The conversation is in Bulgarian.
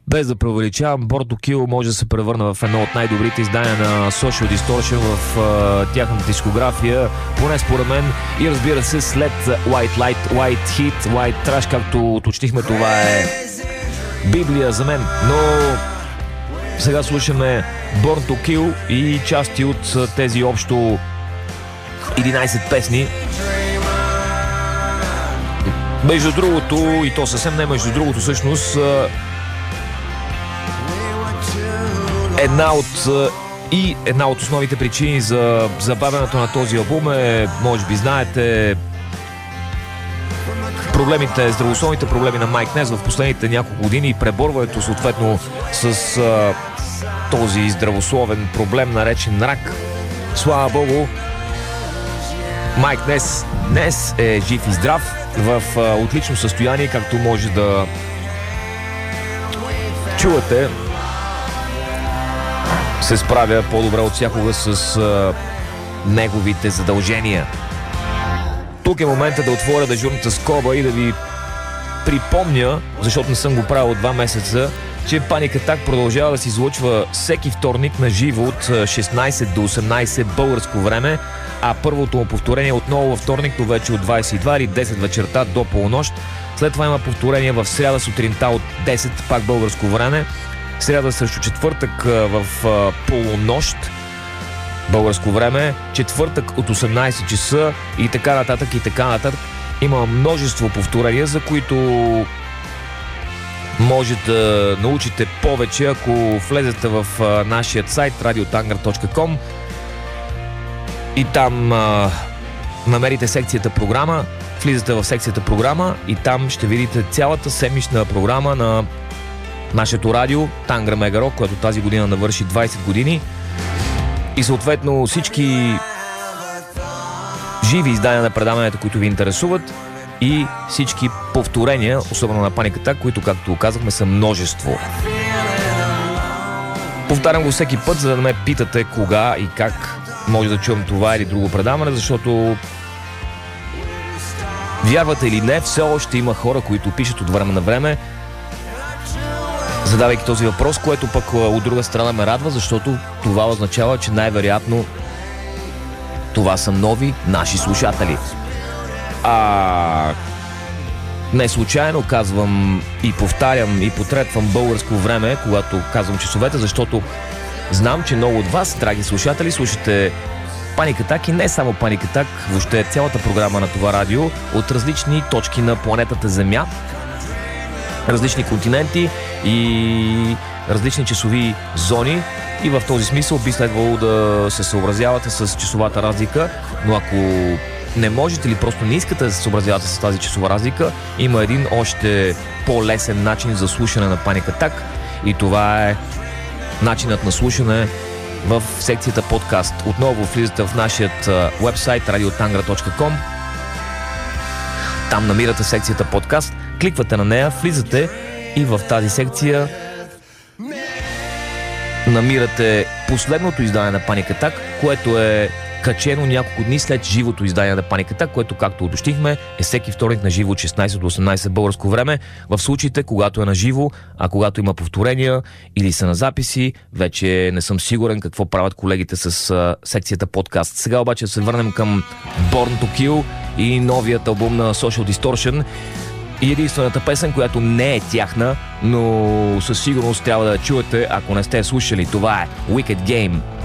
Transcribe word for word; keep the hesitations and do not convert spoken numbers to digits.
Без да преувеличавам, Born to Kill може да се превърне в едно от най-добрите издания на Social Distortion в uh, тяхната дискография, поне според мен, и разбира се след White Light, White Heat, White Trash, както уточнихме, това е Библия за мен, но сега слушаме Born to Kill и части от тези общо единайсет песни. Между другото, и то съвсем не между другото, всъщност една от и една от основните причини за забавянето на този албум е, може би знаете, проблемите, здравословните проблеми на Майк Нес в последните няколко години и преборването съответно с а, този здравословен проблем, наречен рак. Слава Богу, Майк Нес днес е жив и здрав, в а, отлично състояние, както може да чувате. Се справя по-добре от всякога с а, неговите задължения. Тук е момента да отворя дежурната скоба и да ви припомня, защото не съм го правил два месеца, че Panic Attack продължава да се излъчва всеки вторник на живо от шестнайсет до осемнайсет българско време, а първото му повторение отново във вторник, но вече от двайсет и две или десет вечерта до полунощ. След това има повторение в сряда сутринта от десет, пак българско време, сряда срещу четвъртък в полунощ българско време, четвъртък от осемнайсет часа и така нататък и така нататък. Има множество повторения, за които може да научите повече, ако влезете в нашия сайт радио тангър точка ком и там а, намерите секцията програма, влизате в секцията програма и там ще видите цялата седмична програма на нашето радио Тангра Мега Рок, което тази година навърши двайсет години. И съответно всички живи издания на предаванията, които ви интересуват, и всички повторения, особено на Panic Attack, които, както казахме, са множество. Повтарям го всеки път, за да не ме питате кога и как може да чуем това или друго предаване, защото вярвате или не, все още има хора, които пишат от време на време, задавайки този въпрос, което пък от друга страна ме радва, защото това означава, че най-вероятно това са нови наши слушатели. А не случайно казвам и повтарям и потретвам българско време, когато казвам часовете, защото знам, че много от вас, драги слушатели, слушате Panic Attack и не само Panic Attack, въобще цялата програма на това радио от различни точки на планетата Земя, различни континенти и различни часови зони, и в този смисъл би следвало да се съобразявате с часовата разлика, но ако не можете или просто не искате да се съобразявате с тази часова разлика, има един още по-лесен начин за слушане на Panic Attack и това е начинът на слушане в секцията подкаст. Отново влизате в нашия уебсайт радио тангър точка ком. Там намирате секцията подкаст, кликвате на нея, влизате и в тази секция намирате последното издание на Panic Attack, което е качено няколко дни след живото издание на Panic Attack, което, както уточнихме, е всеки вторник на живо от шестнайсет до осемнайсет българско време, в случаите, когато е на живо, а когато има повторения или са на записи, вече не съм сигурен какво правят колегите с а, секцията подкаст. Сега обаче се върнем към Born to Kill и новият албум на Social Distortion. И единствената песен, която не е тяхна, но със сигурност трябва да я чуете, ако не сте слушали. Това е Wicked Game.